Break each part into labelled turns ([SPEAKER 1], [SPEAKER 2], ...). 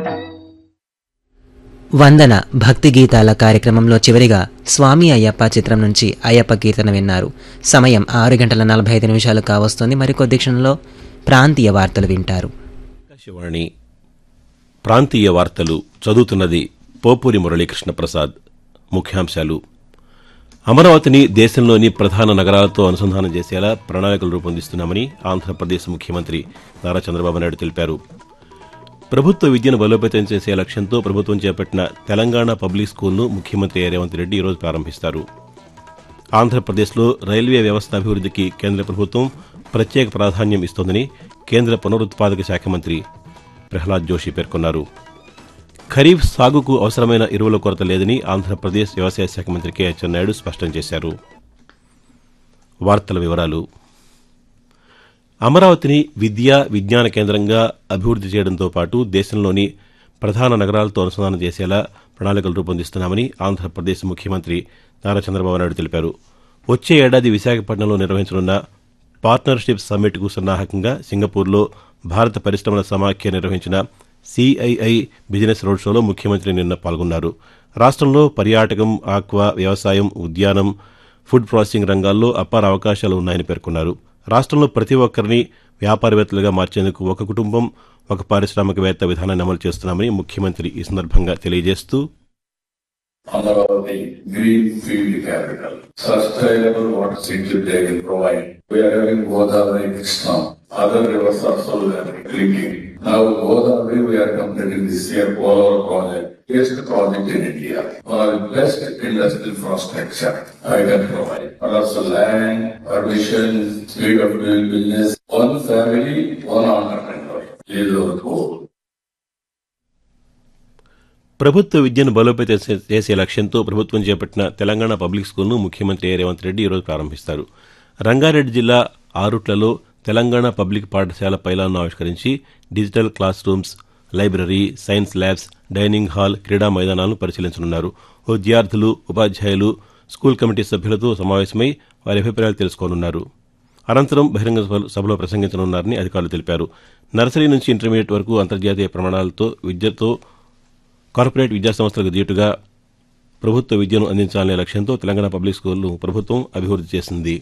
[SPEAKER 1] వందన భక్తి గీతాల కార్యక్రమంలో చివరిగా స్వామి అయ్యప్ప చిత్రం నుంచి అయ్యప్ప కీర్తన విన్నారు. సమయం 6:45 కావస్తుంది. మరికొద్ది క్షణంలో ప్రాంతీయ వార్తలు వింటారు.
[SPEAKER 2] ఆకాశవాణి ప్రాంతీయ వార్తలు చదువుతున్నది పోపూరి మురళీకృష్ణ ప్రసాద్. ముఖ్యాంశాలు: అమరావతిని దేశంలోని ప్రధాన నగరాలతో అనుసంధానం చేసేలా ప్రణాళికలు రూపొందిస్తున్నామని ఆంధ్రప్రదేశ్ ముఖ్యమంత్రి నారా చంద్రబాబు నాయుడు తెలిపారు. ప్రభుత్వ విద్యను బలోపేతం చేసే లక్ష్యంతో ప్రభుత్వం చేపట్టిన తెలంగాణ పబ్లిక్ స్కూల్ను ముఖ్యమంత్రి రేవంత్ రెడ్డి ఈరోజు ప్రారంభిస్తారు. ఆంధ్రప్రదేశ్లో రైల్వే వ్యవస్థ అభివృద్ధికి కేంద్ర ప్రభుత్వం ప్రత్యేక ప్రాధాన్యం ఇస్తోందని కేంద్ర పునరుత్పాదక శాఖ మంత్రి ప్రహ్లాద్ జోషి పేర్కొన్నారు. ఖరీఫ్ సాగుకు అవసరమైన ఎరువుల కొరత లేదని ఆంధ్రప్రదేశ్ వ్యవసాయ శాఖ మంత్రి కె అచ్చెన్నాయుడు స్పష్టం చేశారు. వార్తల వివరాలు: అమరావతిని విద్యా విజ్ఞాన కేంద్రంగా అభివృద్ది చేయడంతో పాటు దేశంలోని ప్రధాన నగరాలతో అనుసంధానం చేసేలా ప్రణాళికలు రూపొందిస్తున్నామని ఆంధ్రప్రదేశ్ ముఖ్యమంత్రి నారా చంద్రబాబు నాయుడు తెలిపారు. వచ్చే ఏడాది విశాఖపట్నంలో నిర్వహించనున్న పార్ట్నర్షిప్ సమ్మిట్కు సన్నాహకంగా సింగపూర్లో భారత పరిశ్రమల సమాఖ్య నిర్వహించిన సిఐఐ బిజినెస్ రోడ్ షోలో ముఖ్యమంత్రి నిన్న పాల్గొన్నారు. రాష్ట్రంలో పర్యాటకం, ఆక్వా, వ్యవసాయం, ఉద్యానం, ఫుడ్ ప్రాసెసింగ్ రంగాల్లో అపార అవకాశాలు ఉన్నాయని పేర్కొన్నారు. రాష్ట్రంలో ప్రతి ఒక్కరిని వ్యాపారవేత్తలుగా మార్చేందుకు ఒక కుటుంబం ఒక పారిశ్రామికవేత్త విధానాన్ని అమలు చేస్తున్నామని ముఖ్యమంత్రి ఈ సందర్భంగా తెలియజేస్తూ,
[SPEAKER 3] Amaravati Greenfield Capital, sustainable water security they will provide. We are having Godavari next now. Other rivers also we are drinking. Now Godavari we are completing this year Polar project. Best project in India. One of the best industrial infrastructure I can provide. And also land, permission, speed of doing business. One family, one entrepreneur. This is our goal.
[SPEAKER 2] ప్రభుత్వ విద్యను బలోపేతం చేసే లక్ష్యంతో ప్రభుత్వం చేపట్టిన Telangana public స్కూల్ను ముఖ్యమంత్రి రేవంత్ రెడ్డి ఈరోజు ప్రారంభిస్తారు. రంగారెడ్డి జిల్లా ఆరుట్లలో తెలంగాణ పబ్లిక్ పాఠశాల పైలాన్ను ఆవిష్కరించి digital class rooms, library, science labs, dining hall, క్రీడా మైదానాలను పరిశీలించనున్నారు. విద్యార్థులు, ఉపాధ్యాయులు, స్కూల్ కమిటీ సభ్యులతో సమావేశమై వారి అభిప్రాయాలు తెలుసుకోనున్నారు. అనంతరం బహిరంగ సభలో ప్రసంగించనున్నారని అధికారులు తెలిపారు. నర్సరీ నుంచి ఇంటర్మీడియట్ వరకు అంతర్జాతీయ ప్రమాణాలతో విద్యతో కార్పొరేట్ విద్యాసంస్థలకు దీటుగా ప్రభుత్వ విద్యను అందించాలనే లక్ష్యంతో తెలంగాణ పబ్లిక్ స్కూల్ను ప్రభుత్వం అభివృద్ది చేసింది.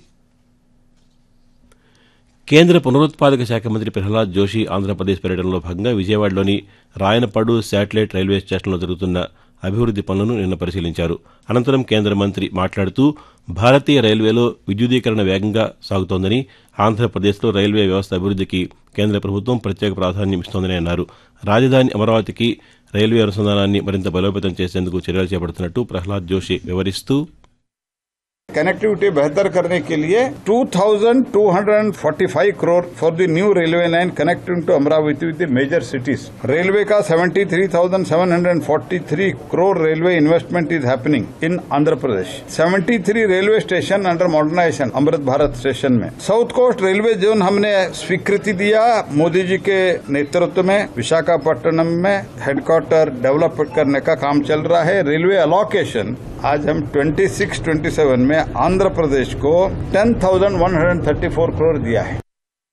[SPEAKER 2] కేంద్ర పునరుత్పాదక శాఖ మంత్రి ప్రహ్లాద్ జోషి ఆంధ్రప్రదేశ్ పర్యటనలో భాగంగా విజయవాడలోని రాయనపాడు శాటిలైట్ రైల్వే స్టేషన్లో జరుగుతున్న అభివృద్ది పనులను నిన్న పరిశీలించారు. అనంతరం కేంద్ర మంత్రి మాట్లాడుతూ, భారతీయ రైల్వేలో విద్యుదీకరణ వేగంగా సాగుతోందని, ఆంధ్రప్రదేశ్లో రైల్వే వ్యవస్థ అభివృద్దికి కేంద్ర ప్రభుత్వం ప్రత్యేక ప్రాధాన్యం ఇస్తోందని అన్నారు. రాజధాని అమరావతికి రైల్వే అనుసంధానాన్ని మరింత బలోపేతం చేసేందుకు చర్యలు చేపడుతున్నట్టు ప్రహ్లాద్ జోషి వివరిస్తూ,
[SPEAKER 4] कनेक्टिविटी बेहतर करने के लिए 2,245 crore for the new railway line connecting to Amravati with the major cities. Railway का 73,743 crore railway investment is happening in Andhra Pradesh. 73 railway station under modernisation Amrit Bharat station में. साउथ कोस्ट रेलवे जोन हमने स्वीकृति दिया मोदी जी के नेतृत्व में. विशाखापट्टनम में हेडक्वार्टर डेवलप करने का काम चल रहा है. रेलवे अलोकेशन आज हम 26-27 में आंध्र प्रदेश को 10,134 करोड़ दिया है.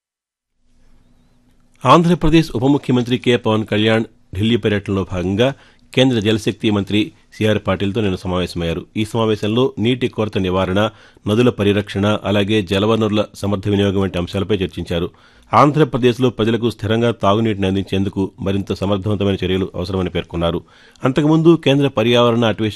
[SPEAKER 2] ఆంధ్రప్రదేశ్ ఉప ముఖ్యమంత్రి కె పవన్ కళ్యాణ్ ఢిల్లీ పర్యటనలో భాగంగా కేంద్ర జలశక్తి మంత్రి సిఆర్ పాటిల్తో నిన్న సమావేశమయ్యారు. ఈ సమావేశంలో నీటి కొరత నివారణ, నదుల పరిరక్షణ, అలాగే జలవనరుల సమర్థ వినియోగం వంటి అంశాలపై చర్చించారు. ఆంధ్రప్రదేశ్లో ప్రజలకు స్థిరంగా తాగునీటిని అందించేందుకు మరింత సమర్థవంతమైన చర్యలు అవసరమని పేర్కొన్నారు. అంతకుముందు కేంద్ర పర్యావరణ, అటవీ